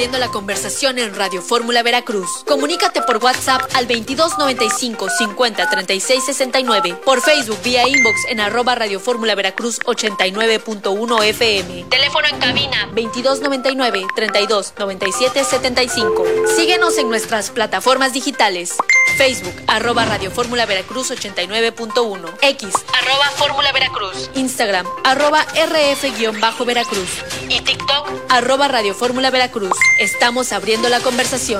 abriendo la conversación en Radio Fórmula Veracruz. Comunícate por WhatsApp al 2295 50 36 69, por Facebook vía inbox en @Radio Fórmula Veracruz 89.1 FM. Teléfono en cabina 2299 32 97 75. Síguenos en nuestras plataformas digitales. Facebook @Radio Fórmula Veracruz 89.1, X @Fórmula Veracruz, Instagram @RF-Veracruz y TikTok @Radio Fórmula Veracruz. Estamos abriendo la conversación.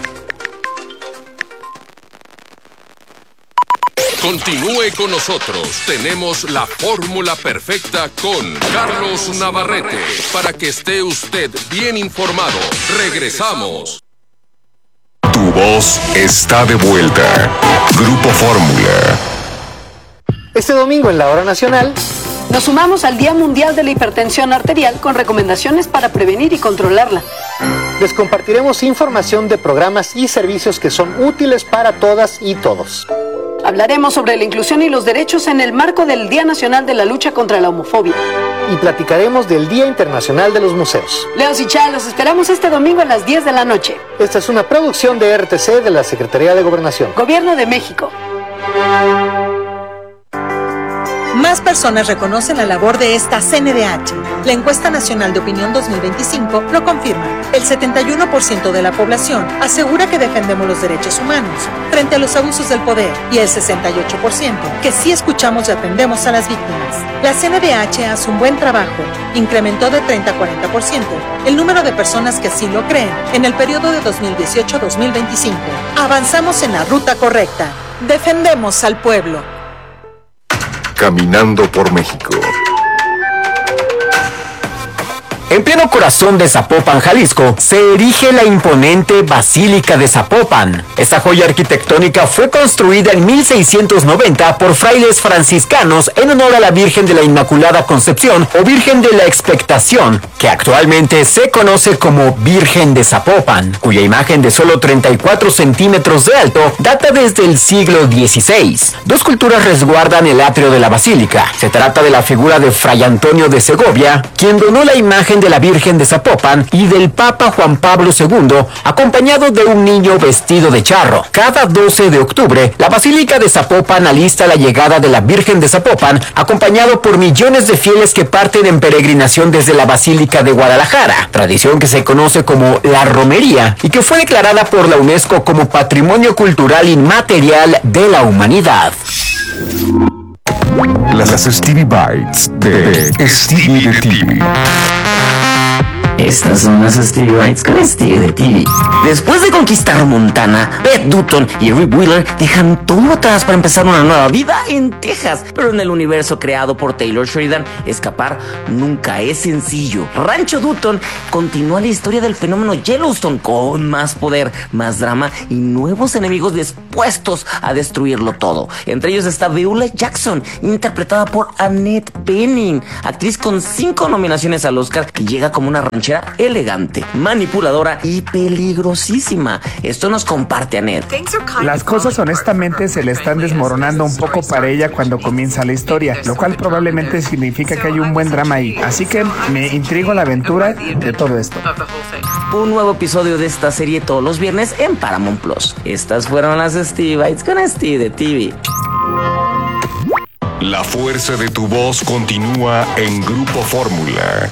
Continúe con nosotros. Tenemos la fórmula perfecta con Carlos Navarrete para que esté usted bien informado. Regresamos. Tu voz está de vuelta. Grupo Fórmula. Este domingo en la Hora Nacional nos sumamos al Día Mundial de la Hipertensión Arterial con recomendaciones para prevenir y controlarla. Les compartiremos información de programas y servicios que son útiles para todas y todos. Hablaremos sobre la inclusión y los derechos en el marco del Día Nacional de la Lucha contra la Homofobia. Y platicaremos del Día Internacional de los Museos. Leos y Chá, los esperamos este domingo a las 10 de la noche. Esta es una producción de RTC de la Secretaría de Gobernación. Gobierno de México. Más personas reconocen la labor de esta CNDH. La Encuesta Nacional de Opinión 2025 lo confirma. El 71% de la población asegura que defendemos los derechos humanos frente a los abusos del poder y el 68% que sí escuchamos y atendemos a las víctimas. La CNDH hace un buen trabajo. Incrementó de 30 a 40% el número de personas que así lo creen en el periodo de 2018-2025. Avanzamos en la ruta correcta. Defendemos al pueblo. Caminando por México. En pleno corazón de Zapopan, Jalisco, se erige la imponente Basílica de Zapopan. Esta joya arquitectónica fue construida en 1690 por frailes franciscanos en honor a la Virgen de la Inmaculada Concepción o Virgen de la Expectación, que actualmente se conoce como Virgen de Zapopan, cuya imagen de solo 34 centímetros de alto data desde el siglo XVI. Dos culturas resguardan el atrio de la basílica. Se trata de la figura de Fray Antonio de Segovia, quien donó la imagen de la Virgen de Zapopan, y del Papa Juan Pablo II, acompañado de un niño vestido de charro. Cada 12 de octubre, la Basílica de Zapopan alista la llegada de la Virgen de Zapopan, acompañado por millones de fieles que parten en peregrinación desde la Basílica de Guadalajara, tradición que se conoce como la romería y que fue declarada por la UNESCO como Patrimonio Cultural Inmaterial de la Humanidad. Las Stevie Bites de Stevie de TV. Estas son las Stevie Bites con Stevie de TV. Después de conquistar Montana, Beth Dutton y Rick Wheeler dejan todo atrás para empezar una nueva vida en Texas. Pero en el universo creado por Taylor Sheridan, escapar nunca es sencillo. Rancho Dutton continúa la historia del fenómeno Yellowstone con más poder, más drama y nuevos enemigos dispuestos a destruirlo todo. Entre ellos está Beulah Jackson, interpretada por Annette Bening, actriz con 5 nominaciones al Oscar, que llega como una ranchera elegante, manipuladora y peligrosísima. Esto nos comparte Annette. Las cosas honestamente se le están desmoronando un poco para ella cuando comienza la historia, lo cual probablemente significa que hay un buen drama ahí. Así que me intriga la aventura de todo esto. Un nuevo episodio de esta serie todos los viernes en Paramount Plus. Estas fueron las Stevie Bites con Stevie de TV. La fuerza de tu voz continúa en Grupo Fórmula.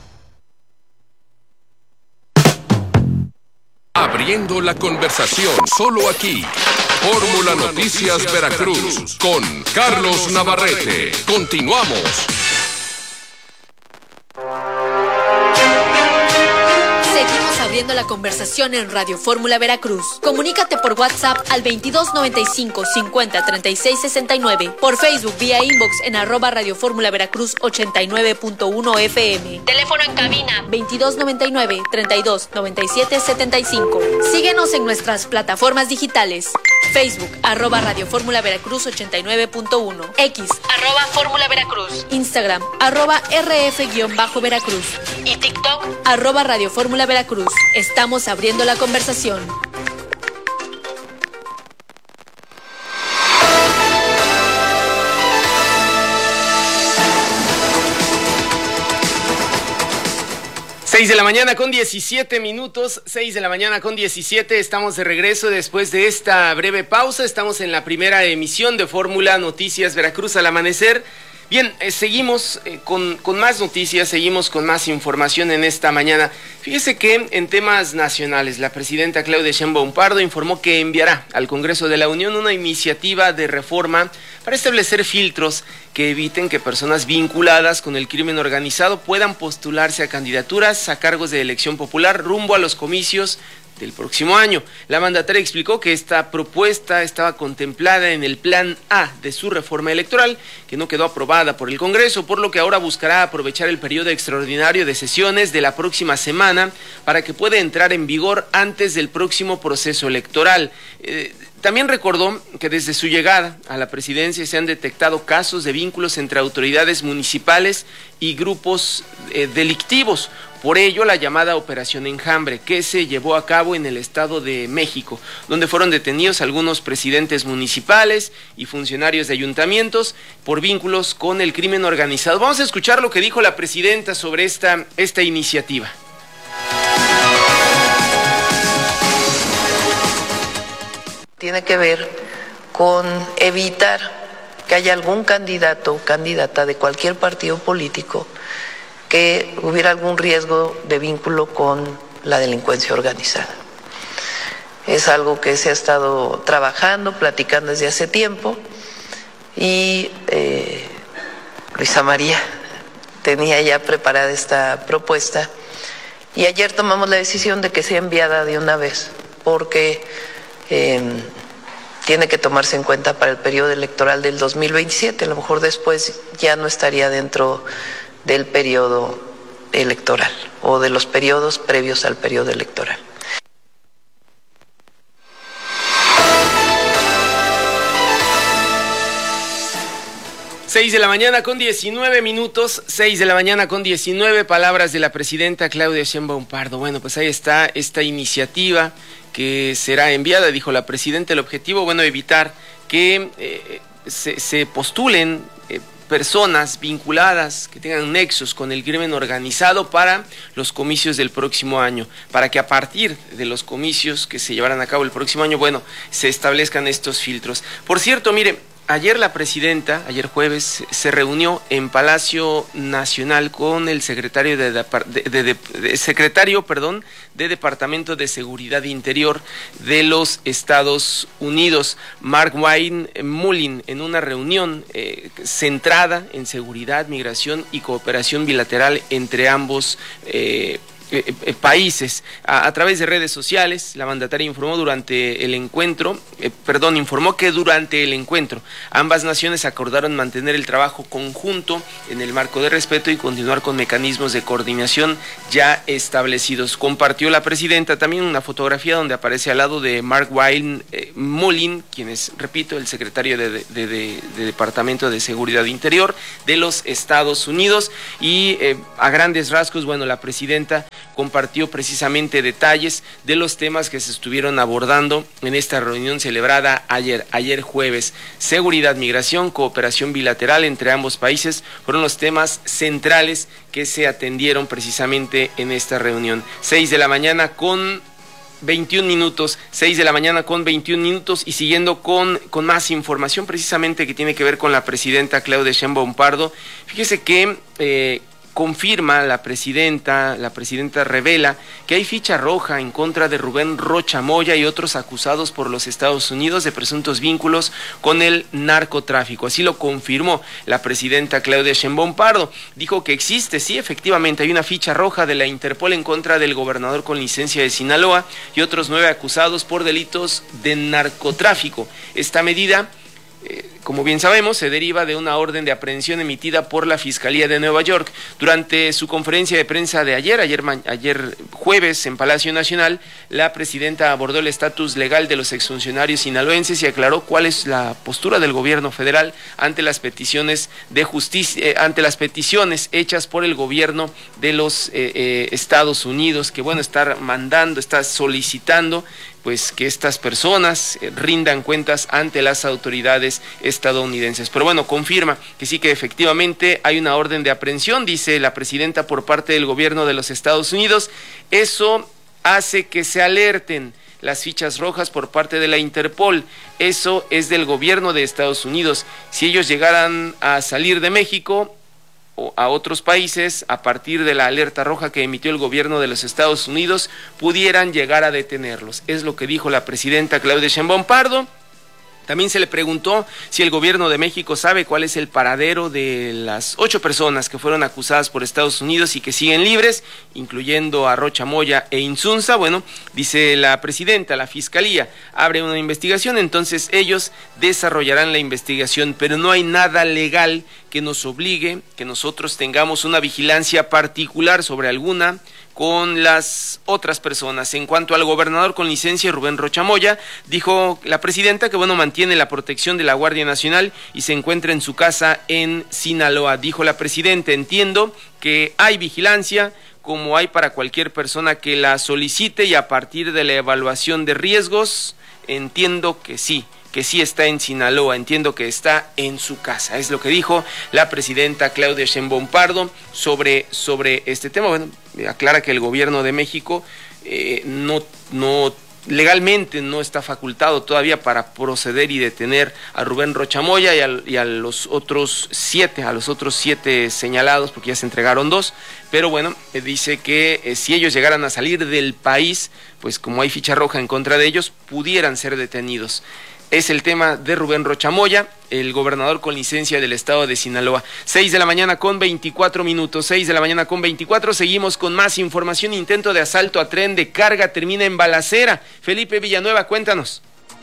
Abriendo la conversación, solo aquí. Fórmula Noticias Veracruz, con Carlos Navarrete. Continuamos. Seguimos abriendo la conversación en Radio Fórmula Veracruz. Comunícate por WhatsApp al 2295 50 36 69, por Facebook vía inbox en @Radio Fórmula Veracruz 89.1 FM. Teléfono en cabina 2299 32 97 75. Síguenos en nuestras plataformas digitales. Facebook @Radio Fórmula Veracruz 89.1, X @Fórmula Veracruz, Instagram @RF-Veracruz y TikTok @Radio Fórmula Veracruz. Estamos abriendo la conversación. 6 de la mañana con 17 minutos, 6 de la mañana con 17, estamos de regreso después de esta breve pausa, estamos en la primera emisión de Fórmula Noticias Veracruz al amanecer. Bien, seguimos con más noticias, seguimos con más información en esta mañana. Fíjese que en temas nacionales, la presidenta Claudia Sheinbaum Pardo informó que enviará al Congreso de la Unión una iniciativa de reforma para establecer filtros que eviten que personas vinculadas con el crimen organizado puedan postularse a candidaturas a cargos de elección popular rumbo a los comicios del próximo año. La mandataria explicó que esta propuesta estaba contemplada en el Plan A de su reforma electoral, que no quedó aprobada por el Congreso, por lo que ahora buscará aprovechar el periodo extraordinario de sesiones de la próxima semana para que pueda entrar en vigor antes del próximo proceso electoral. También recordó que desde su llegada a la presidencia se han detectado casos de vínculos entre autoridades municipales y grupos delictivos. Por ello, la llamada Operación Enjambre, que se llevó a cabo en el Estado de México, donde fueron detenidos algunos presidentes municipales y funcionarios de ayuntamientos por vínculos con el crimen organizado. Vamos a escuchar lo que dijo la presidenta sobre esta iniciativa. Tiene que ver con evitar que haya algún candidato o candidata de cualquier partido político que hubiera algún riesgo de vínculo con la delincuencia organizada. Es algo que se ha estado trabajando, platicando desde hace tiempo y Luisa María tenía ya preparada esta propuesta y ayer tomamos la decisión de que sea enviada de una vez porque tiene que tomarse en cuenta para el periodo electoral del 2027, a lo mejor después ya no estaría dentro del periodo electoral o de los periodos previos al periodo electoral. Seis de la mañana con 19 minutos, 6 de la mañana con 19, palabras de la presidenta Claudia Sheinbaum Pardo. Bueno, pues ahí está esta iniciativa que será enviada, dijo la presidenta. El objetivo, bueno, evitar que se postulen personas vinculadas que tengan nexos con el crimen organizado para los comicios del próximo año, para que a partir de los comicios que se llevarán a cabo el próximo año, bueno, se establezcan estos filtros. Por cierto, mire, ayer la presidenta, ayer jueves, se reunió en Palacio Nacional con el secretario de Departamento de Seguridad Interior de los Estados Unidos, Markwayne Mullin, en una reunión centrada en seguridad, migración y cooperación bilateral entre ambos países. A través de redes sociales, la mandataria informó que durante el encuentro ambas naciones acordaron mantener el trabajo conjunto en el marco de respeto y continuar con mecanismos de coordinación ya establecidos. Compartió la presidenta también una fotografía donde aparece al lado de Markwayne Mullin, quien es, repito, el secretario de Departamento de Seguridad Interior de los Estados Unidos, y a grandes rasgos, bueno, la presidenta compartió precisamente detalles de los temas que se estuvieron abordando en esta reunión celebrada ayer jueves. Seguridad, migración, cooperación bilateral entre ambos países fueron los temas centrales que se atendieron precisamente en esta reunión. 6 de la mañana con 21 minutos, 6 de la mañana con 21 minutos, y siguiendo con más información precisamente que tiene que ver con la presidenta Claudia Sheinbaum Pardo. Fíjese que confirma la presidenta revela que hay ficha roja en contra de Rubén Rocha Moya y otros acusados por los Estados Unidos de presuntos vínculos con el narcotráfico. Así lo confirmó la presidenta Claudia Sheinbaum Pardo. Dijo que existe, sí, efectivamente, hay una ficha roja de la Interpol en contra del gobernador con licencia de Sinaloa y otros 9 acusados por delitos de narcotráfico. Esta medida, como bien sabemos, se deriva de una orden de aprehensión emitida por la Fiscalía de Nueva York. Durante su conferencia de prensa de ayer jueves en Palacio Nacional, la presidenta abordó el estatus legal de los exfuncionarios sinaloenses y aclaró cuál es la postura del gobierno federal ante las peticiones de justicia, ante las peticiones hechas por el gobierno de los Estados Unidos, que bueno, está solicitando pues que estas personas rindan cuentas ante las autoridades estadounidenses. Pero bueno, confirma que sí, que efectivamente hay una orden de aprehensión, dice la presidenta, por parte del gobierno de los Estados Unidos. Eso hace que se alerten las fichas rojas por parte de la Interpol. Eso es del gobierno de Estados Unidos. Si ellos llegaran a salir de México o a otros países, a partir de la alerta roja que emitió el gobierno de los Estados Unidos, pudieran llegar a detenerlos. Es lo que dijo la presidenta Claudia Sheinbaum Pardo. También se le preguntó si el gobierno de México sabe cuál es el paradero de las 8 personas que fueron acusadas por Estados Unidos y que siguen libres, incluyendo a Rocha Moya e Insunza. Bueno, dice la presidenta, la fiscalía abre una investigación, entonces ellos desarrollarán la investigación, pero no hay nada legal que nos obligue, que nosotros tengamos una vigilancia particular sobre alguna con las otras personas. En cuanto al gobernador con licencia, Rubén Rocha Moya, dijo la presidenta que bueno, mantiene la protección de la Guardia Nacional y se encuentra en su casa en Sinaloa. Dijo la presidenta, entiendo que hay vigilancia como hay para cualquier persona que la solicite, y a partir de la evaluación de riesgos, entiendo que sí está en Sinaloa, entiendo que está en su casa. Es lo que dijo la presidenta Claudia Sheinbaum Pardo sobre este tema. Bueno, aclara que el gobierno de México no legalmente no está facultado todavía para proceder y detener a Rubén Rocha Moya y a los otros 7 señalados, porque ya se entregaron 2, pero bueno, dice que si ellos llegaran a salir del país, pues como hay ficha roja en contra de ellos, pudieran ser detenidos. Es el tema de Rubén Rocha Moya, el gobernador con licencia del estado de Sinaloa. 6 de la mañana con 24 minutos, 6 de la mañana con 24, seguimos con más información. Intento de asalto a tren de carga termina en balacera. Felipe Villanueva, cuéntanos.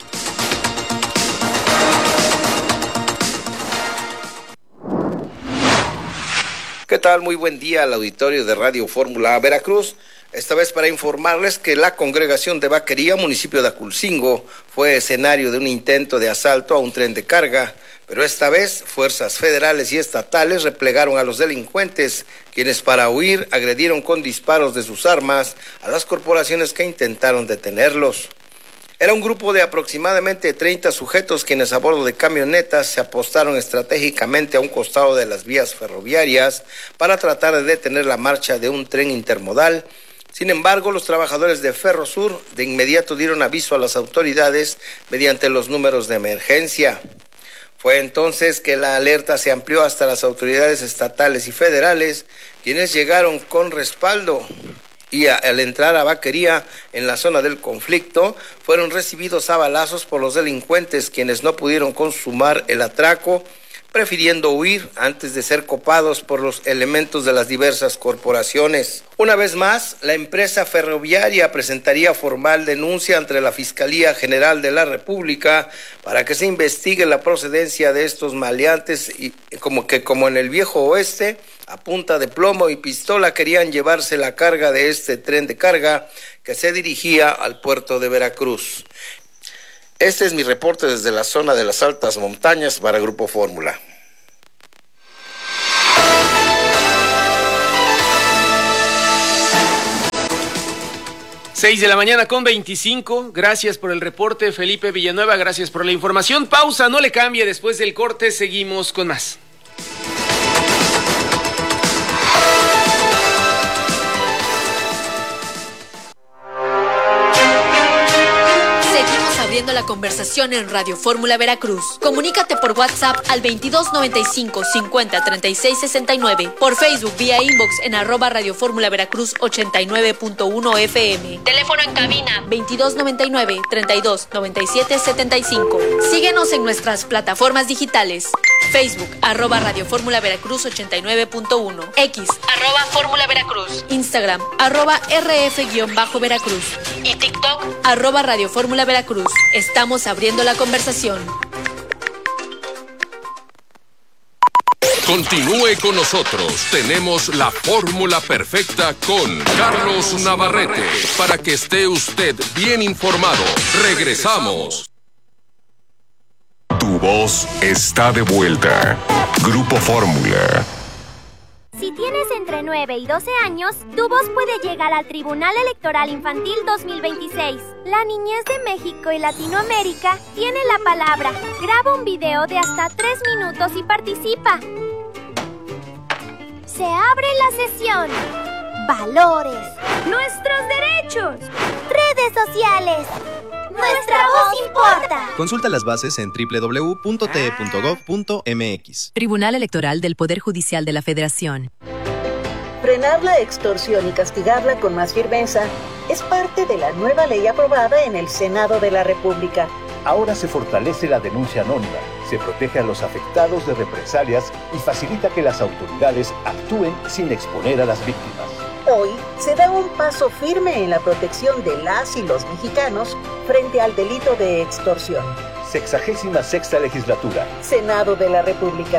¿Qué tal? Muy buen día al auditorio de Radio Fórmula Veracruz. Esta vez para informarles que la congregación de Vaquería, municipio de Aculcingo, fue escenario de un intento de asalto a un tren de carga, pero esta vez fuerzas federales y estatales replegaron a los delincuentes, quienes para huir agredieron con disparos de sus armas a las corporaciones que intentaron detenerlos. Era un grupo de aproximadamente 30 sujetos quienes a bordo de camionetas se apostaron estratégicamente a un costado de las vías ferroviarias para tratar de detener la marcha de un tren intermodal. Sin embargo, los trabajadores de Ferrosur de inmediato dieron aviso a las autoridades mediante los números de emergencia. Fue entonces que la alerta se amplió hasta las autoridades estatales y federales, quienes llegaron con respaldo. Y al entrar a Vaquería, en la zona del conflicto, fueron recibidos a balazos por los delincuentes, quienes no pudieron consumar el atraco, prefiriendo huir antes de ser copados por los elementos de las diversas corporaciones. Una vez más, la empresa ferroviaria presentaría formal denuncia ante la Fiscalía General de la República para que se investigue la procedencia de estos maleantes y como en el viejo oeste, a punta de plomo y pistola querían llevarse la carga de este tren de carga que se dirigía al puerto de Veracruz. Este es mi reporte desde la zona de las altas montañas para Grupo Fórmula. Seis de la mañana con 25, gracias por el reporte Felipe Villanueva, gracias por la información. Pausa, no le cambie, después del corte seguimos con más. Abriendo la conversación en Radio Fórmula Veracruz. Comunícate por WhatsApp al 2295 50 36 69, por Facebook vía inbox en @Radio Fórmula Veracruz 89.1 FM. Teléfono en cabina 2299 32 97 75. Síguenos en nuestras plataformas digitales. Facebook @Radio Fórmula Veracruz 89.1, X @Fórmula Veracruz, Instagram @RF-Veracruz y TikTok @Radio Fórmula Veracruz. Estamos abriendo la conversación. Continúe con nosotros. Tenemos la fórmula perfecta con Carlos Navarrete para que esté usted bien informado. Regresamos. Tu voz está de vuelta. Grupo Fórmula. Si tienes entre 9 y 12 años, tu voz puede llegar al Tribunal Electoral Infantil 2026. La niñez de México y Latinoamérica tiene la palabra. Graba un video de hasta 3 minutos y participa. Se abre la sesión. Valores. Nuestros derechos. Redes sociales. Nuestra voz importa. Consulta las bases en www.te.gov.mx. Tribunal Electoral del Poder Judicial de la Federación. Frenar la extorsión y castigarla con más firmeza es parte de la nueva ley aprobada en el Senado de la República. Ahora se fortalece la denuncia anónima, se protege a los afectados de represalias y facilita que las autoridades actúen sin exponer a las víctimas. Hoy se da un paso firme en la protección de las y los mexicanos frente al delito de extorsión. 66ª Legislatura. Senado de la República.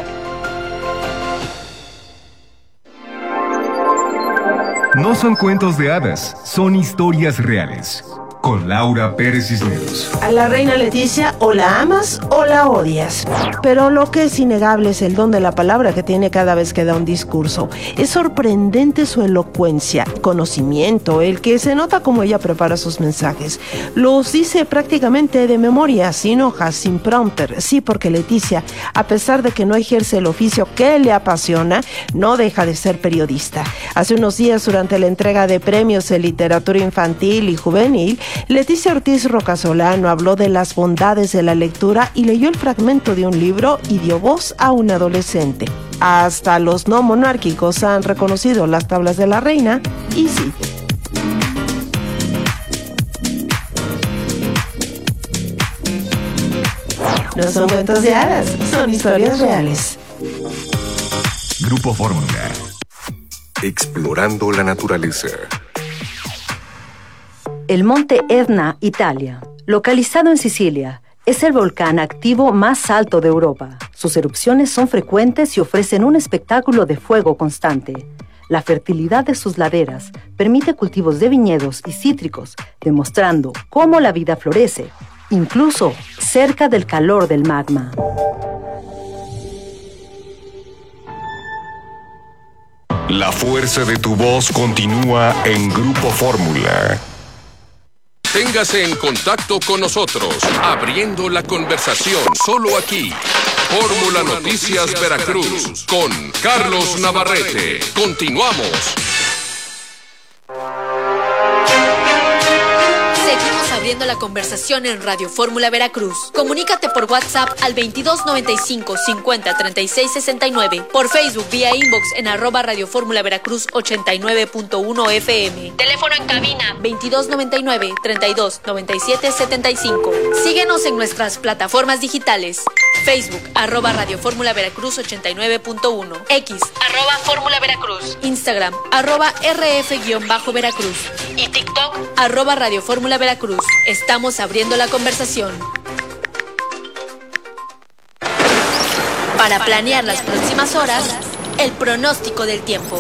No son cuentos de hadas, son historias reales. Con Laura Pérez Cisneros. A la reina Leticia o la amas o la odias. Pero lo que es innegable es el don de la palabra que tiene cada vez que da un discurso. Es sorprendente su elocuencia, conocimiento, el que se nota como ella prepara sus mensajes. Los dice prácticamente de memoria, sin hojas, sin prompter. Sí, porque Leticia, a pesar de que no ejerce el oficio que le apasiona, no deja de ser periodista. Hace unos días, durante la entrega de premios en literatura infantil y juvenil, Leticia Ortiz Rocasolano habló de las bondades de la lectura y leyó el fragmento de un libro y dio voz a un adolescente. Hasta los no monárquicos han reconocido las tablas de la reina y sí. No son cuentos de hadas, son historias reales. Grupo Fórmula. Explorando la naturaleza. El monte Etna, Italia, localizado en Sicilia, es el volcán activo más alto de Europa. Sus erupciones son frecuentes y ofrecen un espectáculo de fuego constante. La fertilidad de sus laderas permite cultivos de viñedos y cítricos, demostrando cómo la vida florece, incluso cerca del calor del magma. La fuerza de tu voz continúa en Grupo Fórmula. Téngase en contacto con nosotros, abriendo la conversación, solo aquí. Fórmula Noticias Veracruz, con Carlos Navarrete. Continuamos. Seguimos abriendo la conversación en Radio Fórmula Veracruz. Comunícate por WhatsApp al 2295 50 36 69, por Facebook vía inbox en @Radio Fórmula Veracruz 89.1 FM. Teléfono en cabina 2299 32 97 75. Síguenos en nuestras plataformas digitales. Facebook @Radio Fórmula Veracruz 89.1, X @Fórmula Veracruz, Instagram @RF-Veracruz y TikTok @Radio Fórmula Veracruz. Estamos abriendo la conversación. Para planear las próximas horas, el pronóstico del tiempo.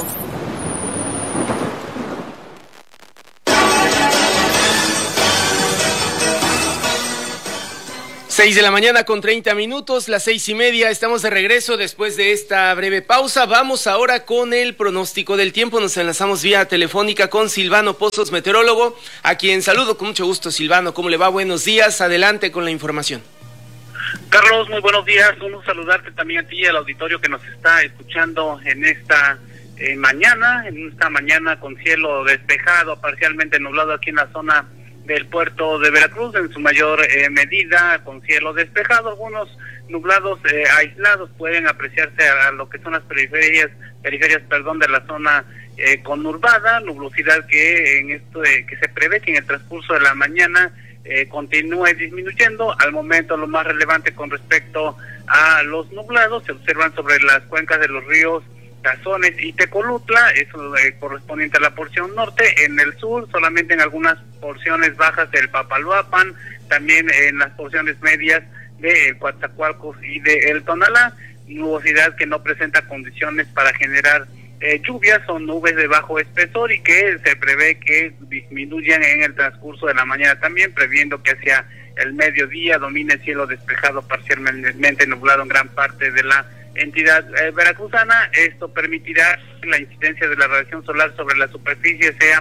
Seis de la mañana con 30 minutos, las 6:30, estamos de regreso después de esta breve pausa. Vamos ahora con el pronóstico del tiempo. Nos enlazamos vía telefónica con Silvano Pozos, meteorólogo, a quien saludo con mucho gusto. Silvano, ¿cómo le va? Buenos días, adelante con la información. Carlos, muy buenos días, un saludarte también a ti y al auditorio que nos está escuchando en esta mañana con cielo despejado, parcialmente nublado aquí en la zona del puerto de Veracruz, en su mayor medida con cielo despejado. Algunos nublados aislados pueden apreciarse a lo que son las periferias de la zona conurbada, nubosidad que se prevé que en el transcurso de la mañana continúe disminuyendo. Al momento lo más relevante con respecto a los nublados se observan sobre las cuencas de los ríos Cazones y Tecolutla, eso correspondiente a la porción norte. En el sur solamente en algunas porciones bajas del Papaloapan, también en las porciones medias de Coatzacoalcos y de El Tonalá, nubosidad que no presenta condiciones para generar lluvias, son nubes de bajo espesor y que se prevé que disminuyan en el transcurso de la mañana también, previendo que hacia el mediodía domine cielo despejado parcialmente nublado en gran parte de la entidad veracruzana. Esto permitirá que la incidencia de la radiación solar sobre la superficie sea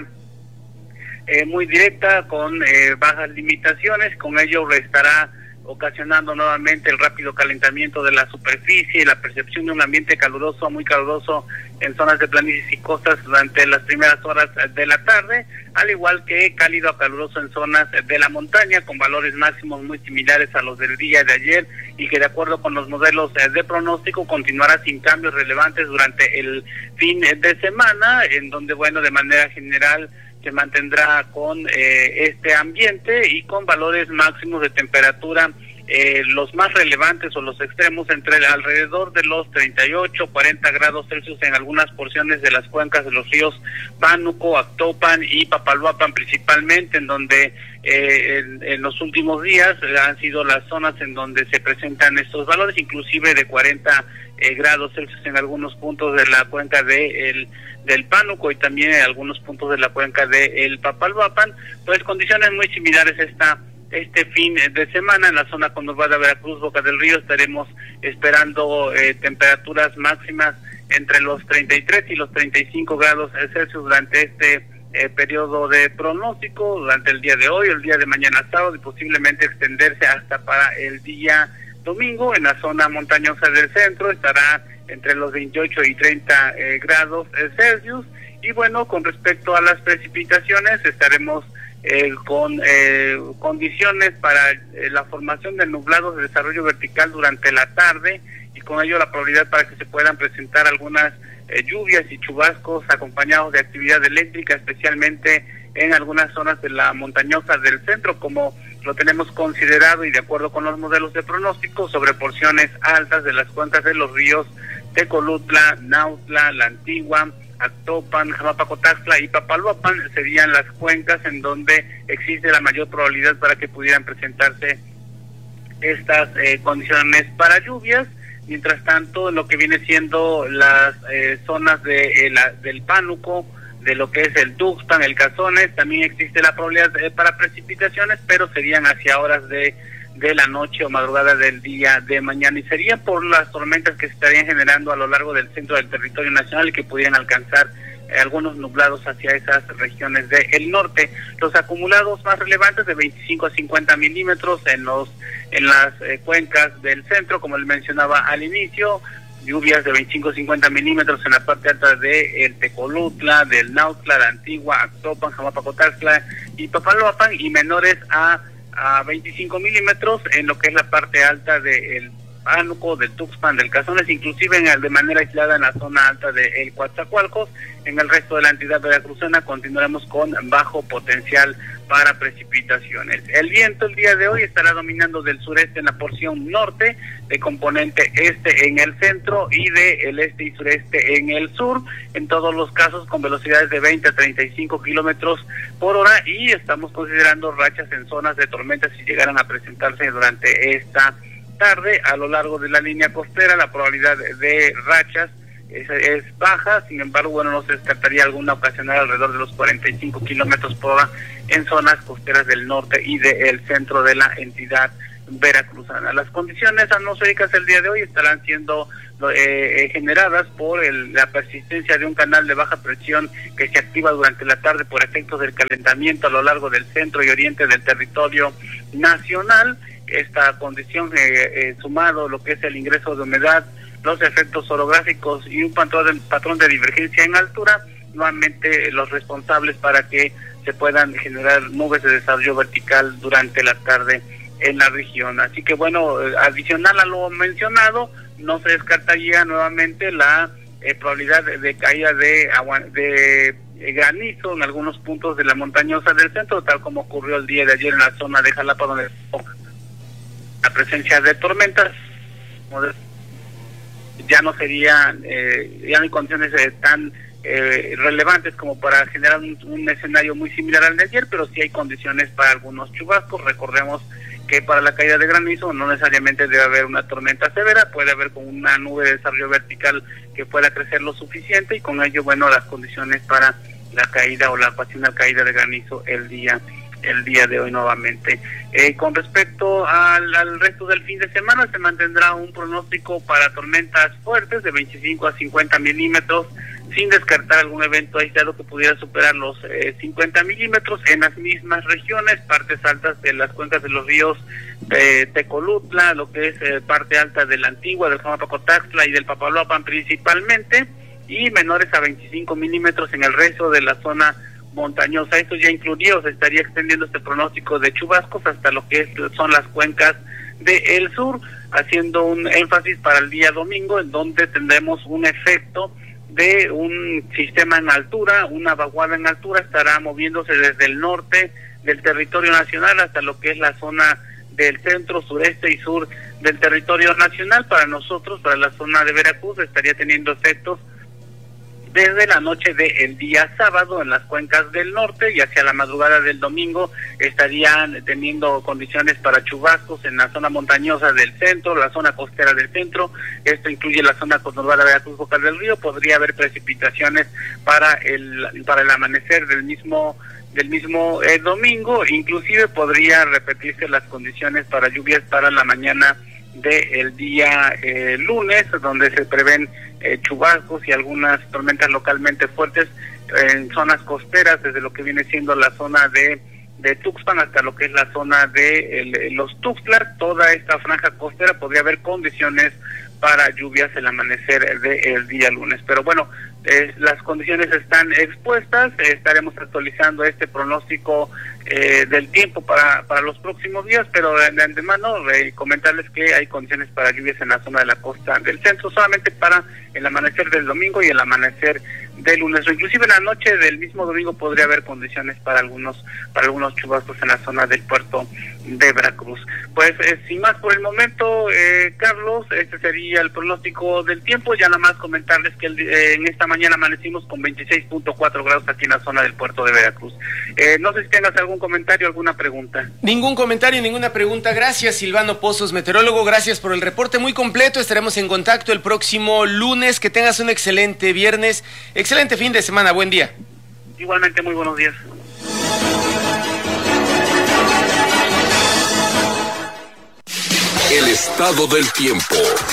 muy directa, con bajas limitaciones. Con ello estará ocasionando nuevamente el rápido calentamiento de la superficie y la percepción de un ambiente caluroso, muy caluroso en zonas de planicies y costas durante las primeras horas de la tarde, al igual que cálido a caluroso en zonas de la montaña, con valores máximos muy similares a los del día de ayer, y que de acuerdo con los modelos de pronóstico continuará sin cambios relevantes durante el fin de semana, en donde, bueno, de manera general se mantendrá con este ambiente y con valores máximos de temperatura, los más relevantes o los extremos entre alrededor de los 38, 40 grados Celsius en algunas porciones de las cuencas de los ríos Pánuco, Actopan y Papaloapan principalmente, en donde en los últimos días han sido las zonas en donde se presentan estos valores, inclusive de 40 grados Celsius en algunos puntos de la cuenca del Pánuco y también en algunos puntos de la cuenca del Papaloapan. Pues condiciones muy similares este fin de semana en la zona conurbada Veracruz, Boca del Río. Estaremos esperando temperaturas máximas entre los 33 y los 35 grados Celsius durante este periodo de pronóstico, durante el día de hoy, el día de mañana sábado, y posiblemente extenderse hasta para el día domingo. En la zona montañosa del centro estará entre los 28 y 30 grados Celsius. Y bueno, con respecto a las precipitaciones, estaremos con condiciones para la formación de nublados de desarrollo vertical durante la tarde, y con ello la probabilidad para que se puedan presentar algunas lluvias y chubascos acompañados de actividad eléctrica, especialmente en algunas zonas de la montañosa del centro, como lo tenemos considerado y de acuerdo con los modelos de pronóstico, sobre porciones altas de las cuencas de los ríos Tecolutla, Nautla, La Antigua, Actopan, Jamapacotaxtla y Papaloapan serían las cuencas en donde existe la mayor probabilidad para que pudieran presentarse estas condiciones para lluvias. Mientras tanto, lo que viene siendo las zonas del Pánuco, de lo que es el Tuxpan, el Cazones, también existe la probabilidad para precipitaciones, pero serían hacia horas de la noche o madrugada del día de mañana, y sería por las tormentas que se estarían generando a lo largo del centro del territorio nacional y que pudieran alcanzar algunos nublados hacia esas regiones del norte. Los acumulados más relevantes de 25 a 50 milímetros en las cuencas del centro, como les mencionaba al inicio, lluvias de 25 a 50 milímetros en la parte alta de el Tecolutla, del Nautla, La Antigua, Actopan, Jamapacotaxtla y Papaloapan, y menores a 25 milímetros en lo que es la parte alta del Pánuco, del Tuxpan, del Cazones, inclusive de manera aislada en la zona alta de el Coatzacoalcos. En el resto de la entidad veracruzana continuaremos con bajo potencial para precipitaciones. El viento el día de hoy estará dominando del sureste en la porción norte, de componente este en el centro y del este y sureste en el sur, en todos los casos con velocidades de 20 a 35 kilómetros por hora, y estamos considerando rachas en zonas de tormentas si llegaran a presentarse durante esta tarde. A lo largo de la línea costera la probabilidad de rachas es baja, sin embargo, bueno, no se descartaría alguna ocasional alrededor de los 45 kilómetros por hora en zonas costeras del norte y del centro de la entidad veracruzana. Las condiciones atmosféricas el día de hoy estarán siendo generadas por la persistencia de un canal de baja presión que se activa durante la tarde por efectos del calentamiento a lo largo del centro y oriente del territorio nacional. Esta condición, sumado lo que es el ingreso de humedad, los efectos orográficos y un patrón de divergencia en altura, nuevamente los responsables para que se puedan generar nubes de desarrollo vertical durante la tarde en la región. Así que bueno, adicional a lo mencionado, no se descartaría nuevamente la probabilidad de caída de granizo en algunos puntos de la montañosa del centro, tal como ocurrió el día de ayer en la zona de Jalapa, donde la presencia de tormentas ya no serían, ya no hay condiciones tan relevantes como para generar un escenario muy similar al de ayer, pero sí hay condiciones para algunos chubascos. Recordemos que para la caída de granizo no necesariamente debe haber una tormenta severa, puede haber con una nube de desarrollo vertical que pueda crecer lo suficiente, y con ello, bueno, las condiciones para la caída o la ocasional caída de granizo el día el día de hoy nuevamente. Con respecto al resto del fin de semana, se mantendrá un pronóstico para tormentas fuertes de 25 a 50 milímetros, sin descartar algún evento aislado que pudiera superar los 50 milímetros en las mismas regiones, partes altas de las cuencas de los ríos Tecolutla, lo que es parte alta de la Antigua, del Jamapacotaxtla y del Papaloapan principalmente, y menores a 25 milímetros en el resto de la zona montañosa. Esto ya incluiría, o se estaría extendiendo este pronóstico de chubascos hasta lo que son las cuencas del sur, haciendo un énfasis para el día domingo, en donde tendremos un efecto de un sistema en altura, una vaguada en altura, estará moviéndose desde el norte del territorio nacional hasta lo que es la zona del centro, sureste y sur del territorio nacional. Para nosotros, para la zona de Veracruz, estaría teniendo efectos desde la noche del día sábado en las cuencas del norte, y hacia la madrugada del domingo estarían teniendo condiciones para chubascos en la zona montañosa del centro, la zona costera del centro. Esto incluye la zona conurbada de Veracruz, Boca del Río. Podría haber precipitaciones para el amanecer del mismo domingo. Inclusive podría repetirse las condiciones para lluvias para la mañana del día lunes, donde se prevén chubascos y algunas tormentas localmente fuertes en zonas costeras, desde lo que viene siendo la zona de Tuxpan hasta lo que es la zona de los Tuxtlas. Toda esta franja costera podría haber condiciones para lluvias el amanecer del día lunes. Pero bueno, las condiciones están expuestas. Estaremos actualizando este pronóstico del tiempo para los próximos días, pero de antemano comentarles que hay condiciones para lluvias en la zona de la costa del centro, solamente para el amanecer del domingo y el amanecer del lunes, o inclusive en la noche del mismo domingo podría haber condiciones para algunos chubascos en la zona del puerto de Veracruz. Pues sin más por el momento, Carlos, este sería el pronóstico del tiempo. Ya nada más comentarles que en esta mañana amanecimos con 26.4 grados aquí en la zona del puerto de Veracruz. No sé si tengas algún comentario, alguna pregunta. Ningún comentario, ninguna pregunta. Gracias, Silvano Pozos, meteorólogo. Gracias por el reporte muy completo. Estaremos en contacto el próximo lunes. Que tengas un excelente viernes, excelente fin de semana. Buen día. Igualmente, muy buenos días. El estado del tiempo.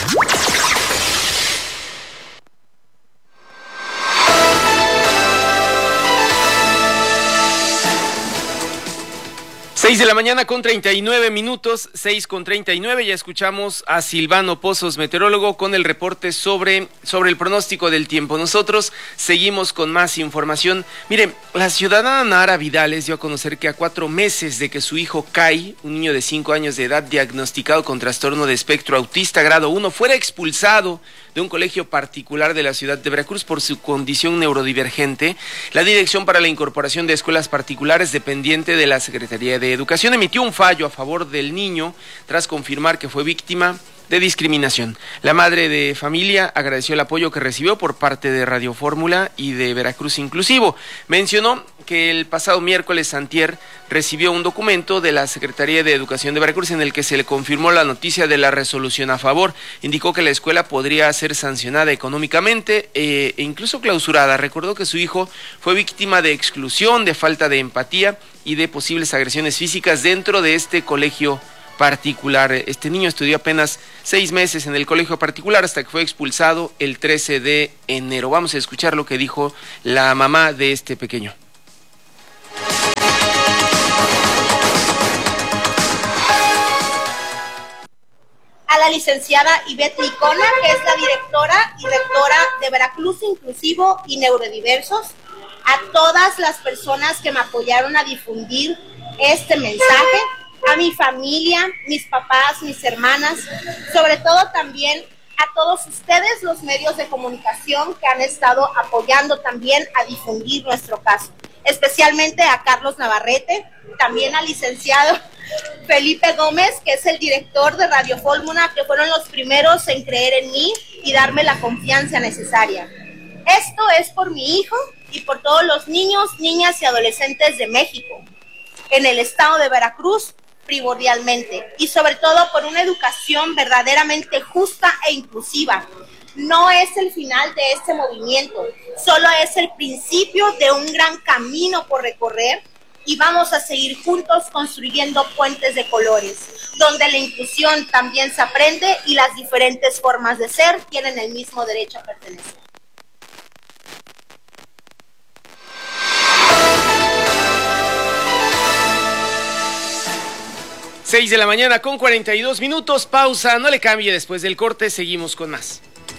6 de la mañana con 39 minutos, 6:39, ya escuchamos a Silvano Pozos, meteorólogo, con el reporte sobre el pronóstico del tiempo. Nosotros seguimos con más información. Mire, la ciudadana Nara Vidales dio a conocer que a 4 meses de que su hijo Kai, un niño de 5 años de edad diagnosticado con trastorno de espectro autista grado 1, fuera expulsado de un colegio particular de la ciudad de Veracruz por su condición neurodivergente, la Dirección para la Incorporación de Escuelas Particulares, dependiente de la Secretaría de Educación, emitió un fallo a favor del niño tras confirmar que fue víctima de discriminación. La madre de familia agradeció el apoyo que recibió por parte de Radio Fórmula y de Veracruz Inclusivo. Mencionó que el pasado miércoles antier recibió un documento de la Secretaría de Educación de Veracruz en el que se le confirmó la noticia de la resolución a favor. Indicó que la escuela podría ser sancionada económicamente e incluso clausurada. Recordó que su hijo fue víctima de exclusión, de falta de empatía y de posibles agresiones físicas dentro de este colegio particular. Este niño estudió apenas 6 meses en el colegio particular hasta que fue expulsado el 13 de enero. Vamos a escuchar lo que dijo la mamá de este pequeño. A la licenciada Ivette Licona, que es la directora y rectora de Veracruz Inclusivo y Neurodiversos, a todas las personas que me apoyaron a difundir este mensaje, a mi familia, mis papás, mis hermanas, sobre todo también a todos ustedes, los medios de comunicación que han estado apoyando también a difundir nuestro caso, especialmente a Carlos Navarrete, también al licenciado Felipe Gómez, que es el director de Radio Fórmula, que fueron los primeros en creer en mí y darme la confianza necesaria. Esto es por mi hijo y por todos los niños, niñas y adolescentes de México, en el estado de Veracruz, primordialmente, y sobre todo por una educación verdaderamente justa e inclusiva. No es el final de este movimiento, solo es el principio de un gran camino por recorrer y vamos a seguir juntos construyendo puentes de colores, donde la inclusión también se aprende y las diferentes formas de ser tienen el mismo derecho a pertenecer. Seis de la mañana con 42 minutos, pausa, no le cambie, después del corte seguimos con más.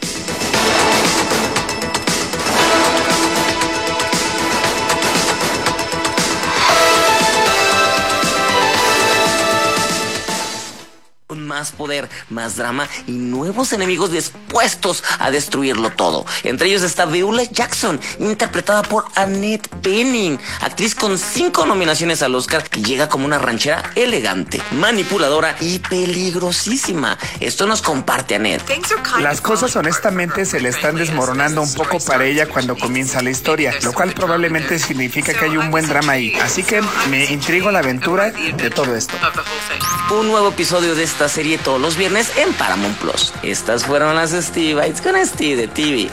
Más poder, más drama y nuevos enemigos dispuestos a destruirlo todo. Entre ellos está Beulah Jackson, interpretada por Annette Bening, actriz con 5 nominaciones al Oscar, que llega como una ranchera elegante, manipuladora y peligrosísima. Esto nos comparte Annette. Las cosas honestamente se le están desmoronando un poco para ella cuando comienza la historia, lo cual probablemente significa que hay un buen drama ahí. Así que me intrigo la aventura de todo esto. Un nuevo episodio de esta serie todos los viernes en Paramount Plus. Estas fueron las Steve Bites con Steve de TV.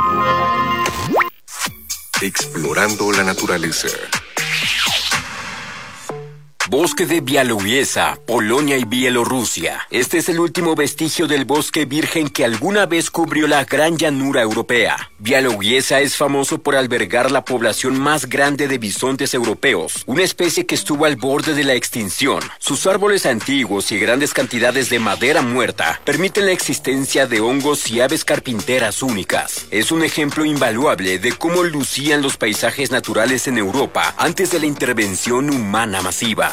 Explorando la naturaleza. Bosque de Białowieża, Polonia y Bielorrusia. Este es el último vestigio del bosque virgen que alguna vez cubrió la gran llanura europea. Białowieża es famoso por albergar la población más grande de bisontes europeos, una especie que estuvo al borde de la extinción. Sus árboles antiguos y grandes cantidades de madera muerta permiten la existencia de hongos y aves carpinteras únicas. Es un ejemplo invaluable de cómo lucían los paisajes naturales en Europa antes de la intervención humana masiva.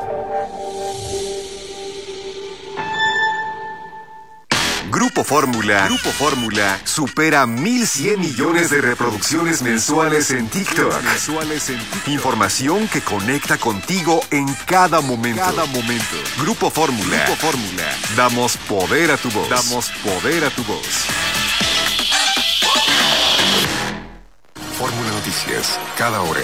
Grupo Fórmula supera 1,100 millones de reproducciones mensuales en TikTok. Información que conecta contigo en cada momento. Grupo Fórmula. Damos poder a tu voz. Fórmula Noticias, cada hora.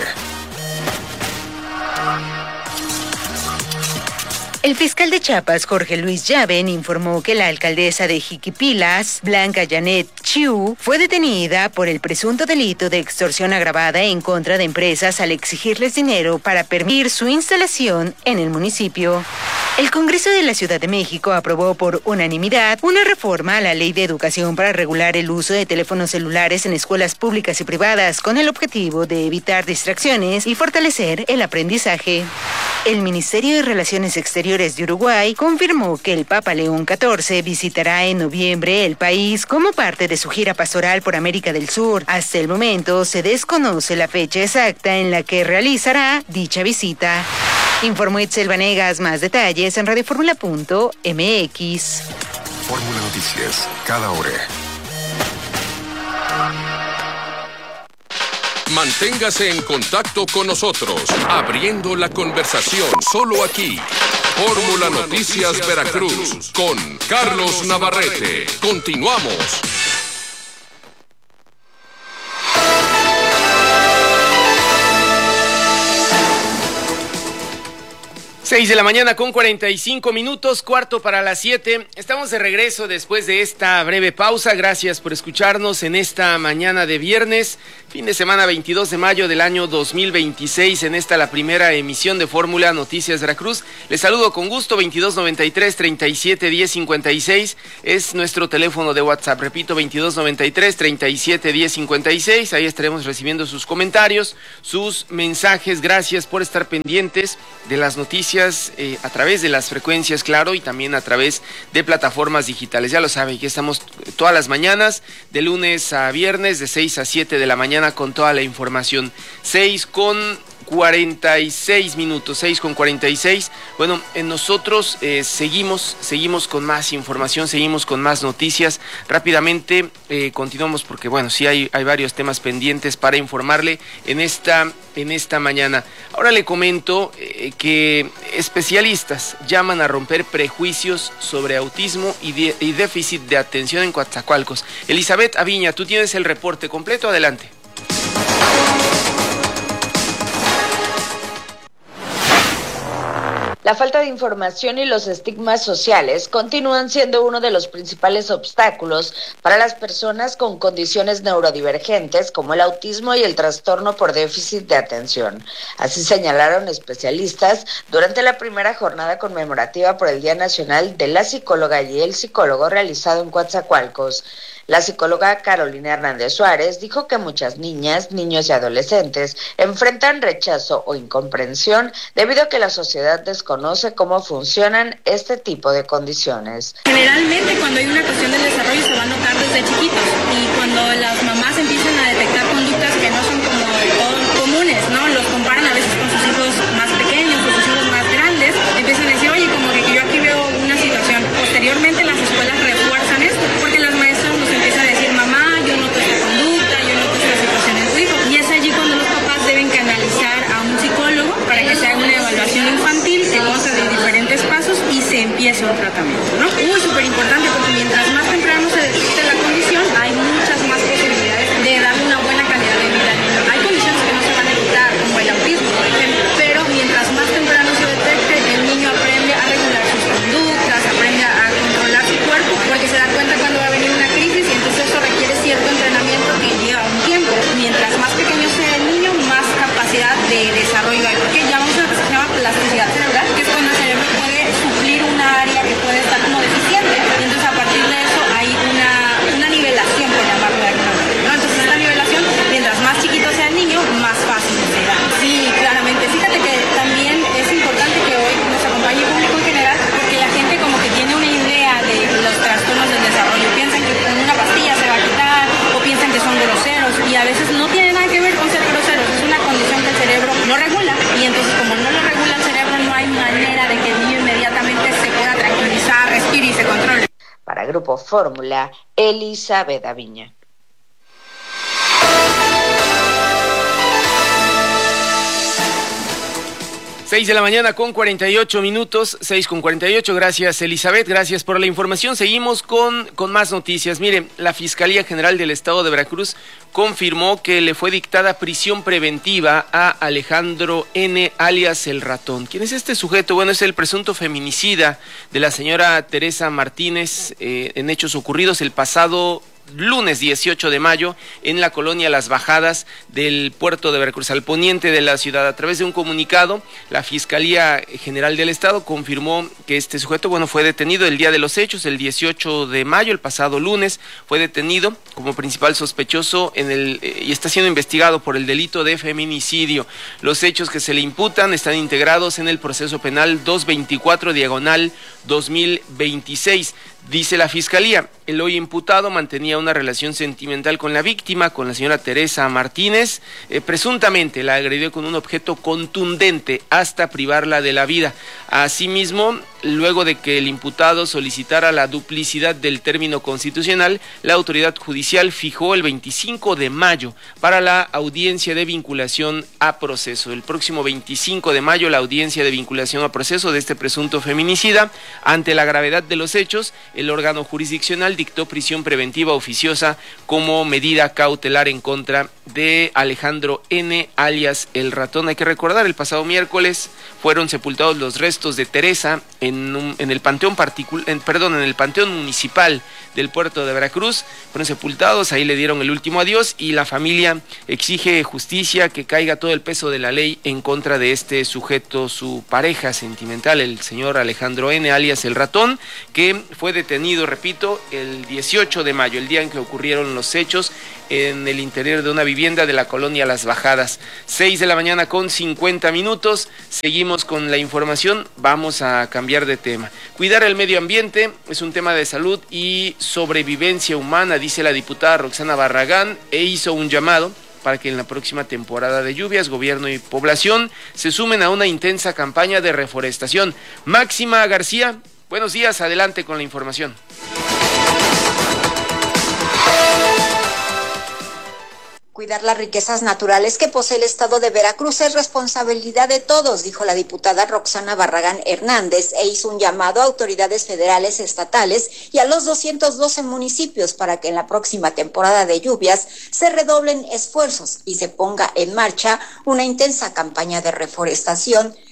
El fiscal de Chiapas, Jorge Luis Llaven, informó que la alcaldesa de Jiquipilas, Blanca Janet Chiu, fue detenida por el presunto delito de extorsión agravada en contra de empresas al exigirles dinero para permitir su instalación en el municipio. El Congreso de la Ciudad de México aprobó por unanimidad una reforma a la Ley de Educación para regular el uso de teléfonos celulares en escuelas públicas y privadas con el objetivo de evitar distracciones y fortalecer el aprendizaje. El Ministerio de Relaciones Exteriores de Uruguay confirmó que el Papa León XIV visitará en noviembre el país como parte de su gira pastoral por América del Sur. Hasta el momento se desconoce la fecha exacta en la que realizará dicha visita. Informó Itzel Vanegas. Más detalles en radioformula.mx. Fórmula Noticias, cada hora. Manténgase en contacto con nosotros, abriendo la conversación solo aquí. Fórmula Noticias Veracruz con Carlos Navarrete. Continuamos. 6 de la mañana con 45 minutos, cuarto para las 7. Estamos de regreso después de esta breve pausa. Gracias por escucharnos en esta mañana de viernes, fin de semana 22 de mayo del año 2026. En esta la primera emisión de Fórmula Noticias Veracruz. Les saludo con gusto, 2293-371056. Es nuestro teléfono de WhatsApp. Repito, 2293-371056. Ahí estaremos recibiendo sus comentarios, sus mensajes. Gracias por estar pendientes de las noticias a través de las frecuencias, claro, y también a través de plataformas digitales. Ya lo saben, que estamos todas las mañanas, de lunes a viernes, de 6 a 7 de la mañana, con toda la información. 6:46 minutos, 6:46. Bueno, nosotros seguimos con más información, seguimos con más noticias. Rápidamente continuamos porque, bueno, sí hay varios temas pendientes para informarle en esta mañana. Ahora le comento que especialistas llaman a romper prejuicios sobre autismo y déficit de atención en Coatzacoalcos. Elizabeth Aviña, tú tienes el reporte completo, adelante. La falta de información y los estigmas sociales continúan siendo uno de los principales obstáculos para las personas con condiciones neurodivergentes como el autismo y el trastorno por déficit de atención. Así señalaron especialistas durante la primera jornada conmemorativa por el Día Nacional de la Psicóloga y el Psicólogo realizado en Coatzacoalcos. La psicóloga Carolina Hernández Suárez dijo que muchas niñas, niños y adolescentes enfrentan rechazo o incomprensión debido a que la sociedad desconoce cómo funcionan este tipo de condiciones. Generalmente cuando hay una cuestión del desarrollo se va a notar desde chiquitos y cuando las mamás empiezan a detectar conductas que no son como del todo comunes, ¿no? Los comparan a veces con sus hijos más pequeños o sus hijos más grandes, empiezan a decir, oye, como que yo aquí veo una situación. Posteriormente las escuelas refuerzan esto porque las maestras nos empiezan a decir, mamá, yo noto esta conducta, yo noto esta situación en tu hijo. Y es allí cuando los papás deben canalizar a un psicólogo para que se haga una evaluación infantil que consta de diferentes pasos y se empiece un tratamiento, ¿no? Súper importante porque mientras más temprano se detecte la condición, hay muchas más posibilidades de darle una buena calidad de vida al niño. Hay condiciones que no se van a evitar, como el autismo, por ejemplo, pero mientras más temprano se detecte, el niño aprende a regular sus conductas, aprende a controlar su cuerpo, porque se da cuenta cuando va a venir una crisis y entonces eso requiere cierto entrenamiento que lleva un tiempo. Mientras más pequeño sea el niño, más capacidad de desarrollo hay, porque ya vamos a lo que se llama plasticidad cerebral, que es cuando el cerebro puede suplir una área que puede estar como deficiente, y entonces a partir de eso hay una nivelación, por llamarlo de alguna manera, ¿no? Entonces esta nivelación, mientras más chiquito sea el niño, más fácil será. Sí, claramente. Fíjate que también es importante que hoy nos acompañe el público en general, porque la gente como que tiene una idea de los trastornos del desarrollo. Piensan que con una pastilla se va a quitar, o piensan que son groseros, y a veces no tiene nada que ver con ser groseros. Es una condición que el cerebro no regula, y entonces como no lo regula el cerebro, no hay manera de que el niño inmediatamente se pueda tranquilizar, respire y se controle. Para Grupo Fórmula, Elizabeth Aviña. Seis de la mañana con 48 minutos, 6:48. Gracias, Elizabeth, gracias por la información. Seguimos con más noticias. Mire, la Fiscalía General del Estado de Veracruz confirmó que le fue dictada prisión preventiva a Alejandro N., alias El Ratón. ¿Quién es este sujeto? Bueno, es el presunto feminicida de la señora Teresa Martínez en hechos ocurridos el pasado lunes 18 de mayo en la colonia Las Bajadas del puerto de Veracruz, al poniente de la ciudad. A través de un comunicado, la Fiscalía General del Estado confirmó que este sujeto, fue detenido el día de los hechos, el 18 de mayo, el pasado lunes, fue detenido como principal sospechoso y está siendo investigado por el delito de feminicidio. Los hechos que se le imputan están integrados en el proceso penal 224/2026. Dice la Fiscalía, el hoy imputado mantenía una relación sentimental con la víctima, con la señora Teresa Martínez. Presuntamente la agredió con un objeto contundente hasta privarla de la vida. Asimismo, luego de que el imputado solicitara la duplicidad del término constitucional, la autoridad judicial fijó el 25 de mayo para la audiencia de vinculación a proceso. El próximo 25 de mayo, la audiencia de vinculación a proceso de este presunto feminicida. Ante la gravedad de los hechos, el órgano jurisdiccional dictó prisión preventiva oficiosa como medida cautelar en contra de Alejandro N., alias El Ratón. Hay que recordar, el pasado miércoles fueron sepultados los restos de Teresa en el panteón municipal del puerto de Veracruz. Fueron sepultados, ahí le dieron el último adiós y la familia exige justicia, que caiga todo el peso de la ley en contra de este sujeto, su pareja sentimental, el señor Alejandro N., alias El Ratón, que fue detenido, repito, el 18 de mayo, el día en que ocurrieron los hechos, en el interior de una vivienda de la colonia Las Bajadas. 6 de la mañana con 50 minutos. Seguimos con la información. Vamos a cambiar de tema. Cuidar el medio ambiente es un tema de salud y sobrevivencia humana, dice la diputada Roxana Barragán, e hizo un llamado para que en la próxima temporada de lluvias, gobierno y población se sumen a una intensa campaña de reforestación. Máxima García, buenos días, adelante con la información. Cuidar las riquezas naturales que posee el estado de Veracruz es responsabilidad de todos, dijo la diputada Roxana Barragán Hernández, e hizo un llamado a autoridades federales, estatales y a los 212 municipios para que en la próxima temporada de lluvias se redoblen esfuerzos y se ponga en marcha una intensa campaña de reforestación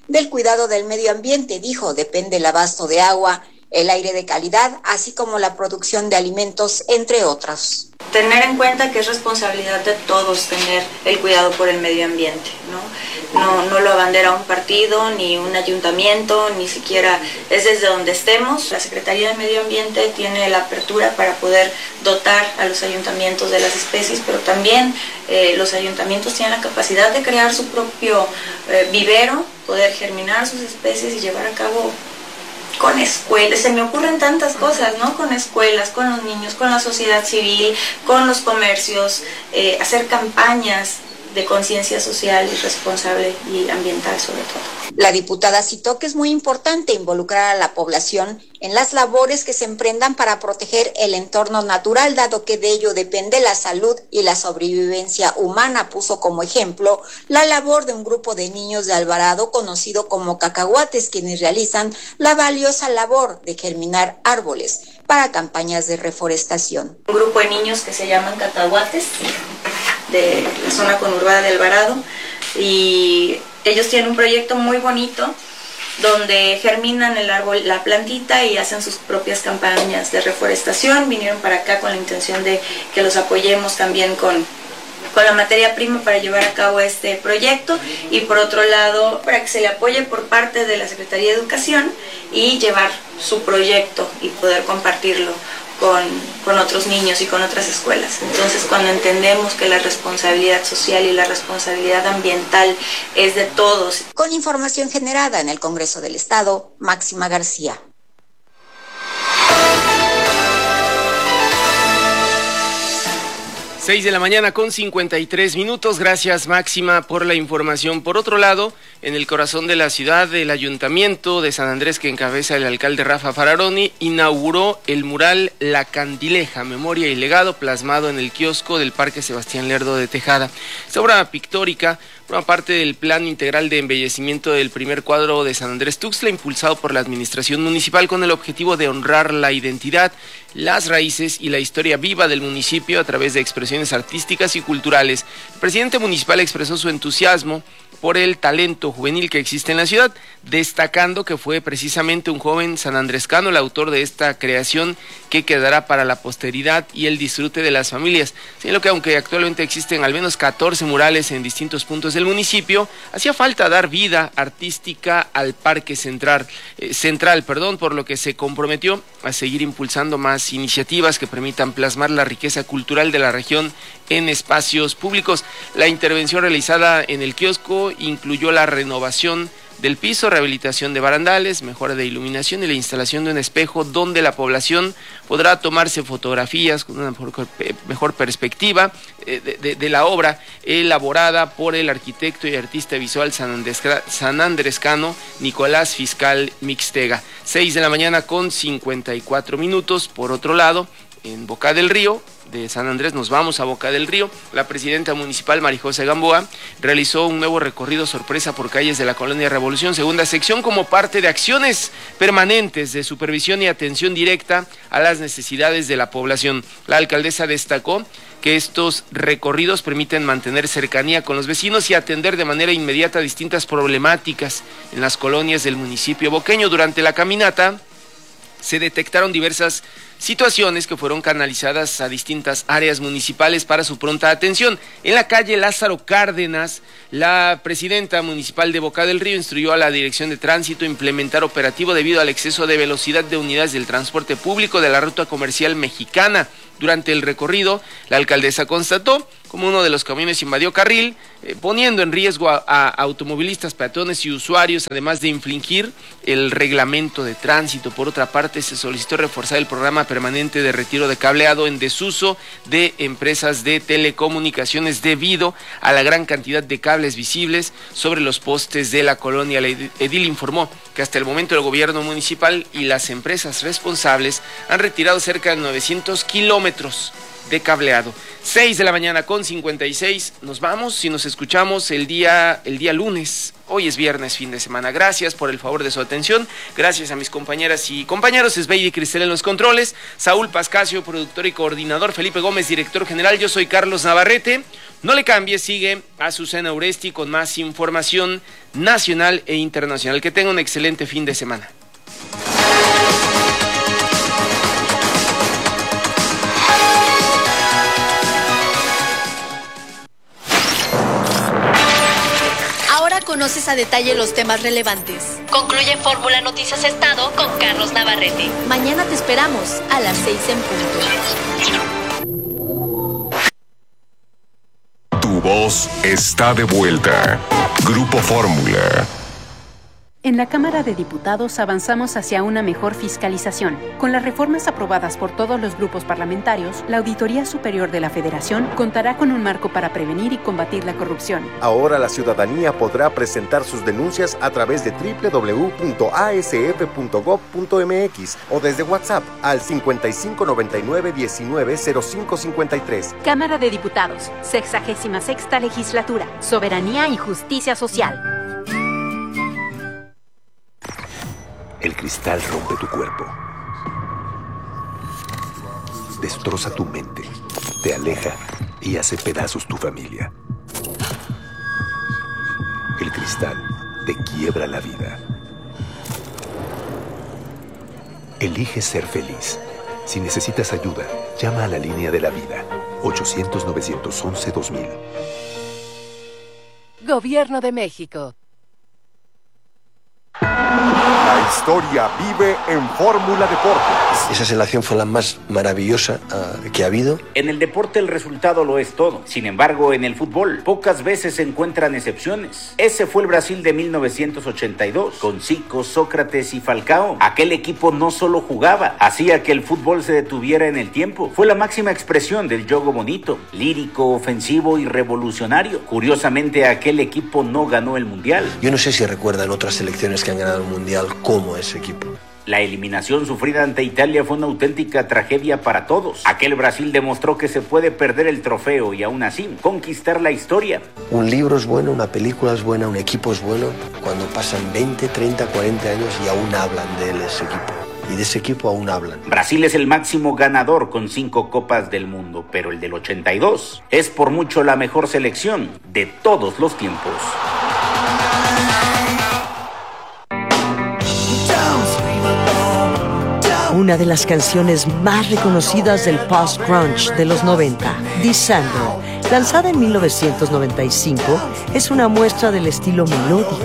del cuidado del medio ambiente. Dijo, depende el abasto de agua, el aire de calidad, así como la producción de alimentos, entre otros. Tener en cuenta que es responsabilidad de todos tener el cuidado por el medio ambiente, no lo abandera un partido, ni un ayuntamiento, ni siquiera es desde donde estemos. La Secretaría de Medio Ambiente tiene la apertura para poder dotar a los ayuntamientos de las especies, pero también los ayuntamientos tienen la capacidad de crear su propio vivero, poder germinar sus especies y llevar a cabo con escuelas, se me ocurren tantas cosas, ¿no? Con escuelas, con los niños, con la sociedad civil, con los comercios, hacer campañas de conciencia social y responsable y ambiental sobre todo. La diputada citó que es muy importante involucrar a la población en las labores que se emprendan para proteger el entorno natural, dado que de ello depende la salud y la sobrevivencia humana. Puso como ejemplo la labor de un grupo de niños de Alvarado conocido como Cacahuates, quienes realizan la valiosa labor de germinar árboles para campañas de reforestación. Un grupo de niños que se llaman Cacahuates, de la zona conurbada de Alvarado, y ellos tienen un proyecto muy bonito donde germinan el árbol, la plantita, y hacen sus propias campañas de reforestación. Vinieron para acá con la intención de que los apoyemos también con la materia prima para llevar a cabo este proyecto, y por otro lado para que se le apoye por parte de la Secretaría de Educación y llevar su proyecto y poder compartirlo con otros niños y con otras escuelas. Entonces, cuando entendemos que la responsabilidad social y la responsabilidad ambiental es de todos. Con información generada en el Congreso del Estado, Máxima García. 6 de la mañana con 53 minutos. Gracias, Máxima, por la información. Por otro lado, en el corazón de la ciudad, el Ayuntamiento de San Andrés, que encabeza el alcalde Rafa Fararoni, inauguró el mural La Candileja, Memoria y Legado, plasmado en el kiosco del Parque Sebastián Lerdo de Tejada. Esta obra pictórica forma parte del Plan Integral de Embellecimiento del primer cuadro de San Andrés Tuxtla, impulsado por la Administración Municipal con el objetivo de honrar la identidad, las raíces y la historia viva del municipio a través de expresiones artísticas y culturales. El presidente municipal expresó su entusiasmo por el talento juvenil que existe en la ciudad, destacando que fue precisamente un joven sanandrescano el autor de esta creación que quedará para la posteridad y el disfrute de las familias. Señaló que aunque actualmente existen al menos 14 murales en distintos puntos del municipio, hacía falta dar vida artística al Parque Central, por lo que se comprometió a seguir impulsando más iniciativas que permitan plasmar la riqueza cultural de la región en espacios públicos. La intervención realizada en el kiosco incluyó la renovación del piso, rehabilitación de barandales, mejora de iluminación y la instalación de un espejo donde la población podrá tomarse fotografías con una mejor perspectiva de la obra elaborada por el arquitecto y artista visual sanandrescano Nicolás Fiscal Mixtega. 6 de la mañana con 54 minutos. Por otro lado, en Boca del Río, de San Andrés nos vamos a Boca del Río. La presidenta municipal María José Gamboa realizó un nuevo recorrido sorpresa por calles de la Colonia Revolución, segunda sección, como parte de acciones permanentes de supervisión y atención directa a las necesidades de la población. La alcaldesa destacó que estos recorridos permiten mantener cercanía con los vecinos y atender de manera inmediata distintas problemáticas en las colonias del municipio boqueño. Durante la caminata se detectaron diversas situaciones que fueron canalizadas a distintas áreas municipales para su pronta atención. En la calle Lázaro Cárdenas, la presidenta municipal de Boca del Río instruyó a la Dirección de Tránsito a implementar operativo debido al exceso de velocidad de unidades del transporte público de la ruta comercial mexicana. Durante el recorrido, la alcaldesa constató como uno de los camiones invadió carril, poniendo en riesgo a automovilistas, peatones y usuarios, además de infringir el reglamento de tránsito. Por otra parte, se solicitó reforzar el programa permanente de retiro de cableado en desuso de empresas de telecomunicaciones debido a la gran cantidad de cables visibles sobre los postes de la colonia. La edil informó que hasta el momento el gobierno municipal y las empresas responsables han retirado cerca de 900 kilómetros de cableado. 6 de la mañana con 56, nos vamos y nos escuchamos el día lunes. Hoy es viernes, fin de semana. Gracias por el favor de su atención. Gracias a mis compañeras y compañeros, Esbeidi Cristel en los controles, Saúl Pascasio, productor y coordinador, Felipe Gómez, director general. Yo soy Carlos Navarrete. No le cambie, sigue Azucena Uresti con más información nacional e internacional. Que tenga un excelente fin de semana. Ahora conoces a detalle los temas relevantes. Concluye Fórmula Noticias Estado con Carlos Navarrete. Mañana te esperamos a las 6 en punto. Tu voz está de vuelta. Grupo Fórmula. En la Cámara de Diputados avanzamos hacia una mejor fiscalización. Con las reformas aprobadas por todos los grupos parlamentarios, la Auditoría Superior de la Federación contará con un marco para prevenir y combatir la corrupción. Ahora la ciudadanía podrá presentar sus denuncias a través de www.asf.gov.mx o desde WhatsApp al 5599-190553. Cámara de Diputados, 66ª Legislatura, Soberanía y Justicia Social. El cristal rompe tu cuerpo, destroza tu mente, te aleja y hace pedazos tu familia. El cristal te quiebra la vida. Elige ser feliz. Si necesitas ayuda, llama a la línea de la vida, 800-911-2000. Gobierno de México. La historia vive en Fórmula Deportes. Esa selección fue la más maravillosa que ha habido. En el deporte el resultado lo es todo. Sin embargo, en el fútbol pocas veces se encuentran excepciones. Ese fue el Brasil de 1982, con Zico, Sócrates y Falcao. Aquel equipo no solo jugaba, hacía que el fútbol se detuviera en el tiempo. Fue la máxima expresión del juego bonito, lírico, ofensivo y revolucionario. Curiosamente, aquel equipo no ganó el Mundial. Yo no sé si recuerdan otras selecciones que han ganado el Mundial como ese equipo. La eliminación sufrida ante Italia fue una auténtica tragedia para todos. Aquel Brasil demostró que se puede perder el trofeo y aún así conquistar la historia. Un libro es bueno, una película es buena, un equipo es bueno cuando pasan 20, 30, 40 años y aún hablan de él, ese equipo. Y de ese equipo aún hablan. Brasil es el máximo ganador con 5 Copas del Mundo, pero el del 82 es por mucho la mejor selección de todos los tiempos. Una de las canciones más reconocidas del post-grunge de los 90, Descender, lanzada en 1995, es una muestra del estilo melódico